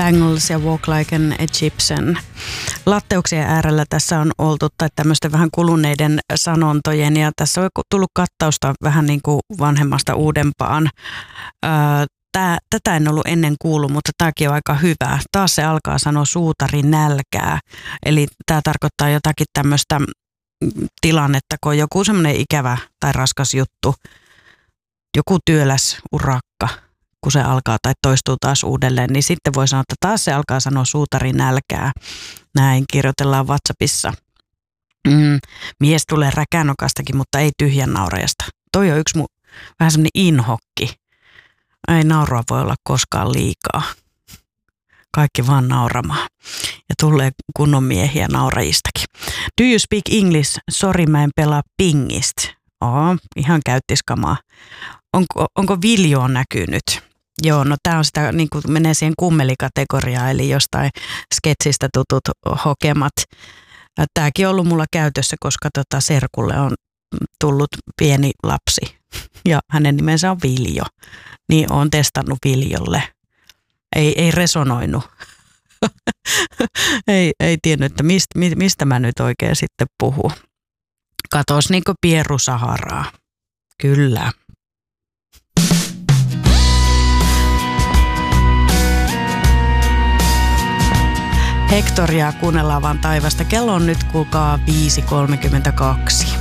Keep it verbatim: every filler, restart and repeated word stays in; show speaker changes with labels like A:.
A: Bangles ja Walk Like an Egyptian. Latteuksien äärellä tässä on oltu tai tämmöisten vähän kuluneiden sanontojen ja tässä on tullut kattausta vähän niin kuin vanhemmasta uudempaan. Tää, tätä en ollut ennen kuullut, mutta tämäkin on aika hyvä. Taas se alkaa sanoa suutari nälkää. Eli tämä tarkoittaa jotakin tämmöistä tilannetta, kun on joku semmoinen ikävä tai raskas juttu, joku työläs urakka, kun se alkaa tai toistuu taas uudelleen, niin sitten voi sanoa, että taas se alkaa sanoa suutari nälkää. Näin kirjoitellaan WhatsAppissa. Mm, mies tulee räkänokastakin, mutta ei tyhjän naurajasta. Toi on yksi mu- vähän semmoinen inhokki. Ei naurua voi olla koskaan liikaa. Kaikki vaan nauramaan. Ja tulee kunnon miehiä naurajistakin. Do you speak English? Sori, mä en pelaa pingist. Oo, ihan käyttiskamaa. Onko, onko Viljo näkynyt? Joo, no tää on sitä, niin kuin menee siihen kummelikategoriaan, eli jostain sketsistä tutut hokemat. Tääkin on ollut mulla käytössä, koska tota serkulle on tullut pieni lapsi ja hänen nimensä on Viljo. Niin oon testannut Viljolle. Ei, ei resonoinut. ei, ei tiennyt, että mist, mistä mä nyt oikein sitten puhun. Katos niin kuin Pieru Saharaa. Kyllä. Hektoria kuunnellaan vaan taivasta. Kello on nyt kuulkaa viisi kolmekymmentäkaksi.